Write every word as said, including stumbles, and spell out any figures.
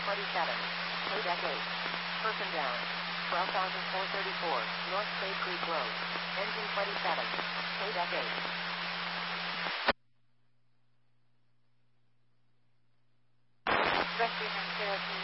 twenty-seven. Paydeck eight. Person down. twelve thousand four hundred thirty-four. North Spade Creek Road. Engine twenty-seven. Paydeck eight. Rescue Cherokee